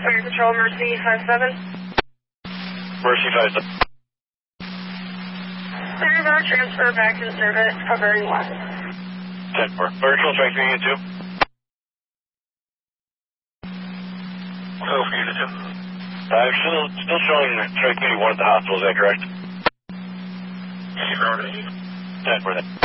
Fire Control, Mercy 57. Mercy 57. There's our transfer back to service, covering west. 10-4. Fire Control, transferring you 2. Oh, for you to 2. I'm still showing Strike Committee 1 at the hospital, is that correct? 10-4 then.